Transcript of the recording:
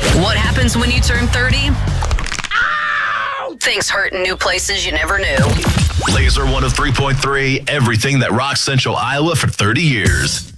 What happens when you turn 30? Ow! Things hurt in new places you never knew. Laser 103.3, everything that rocks Central Iowa for 30 years.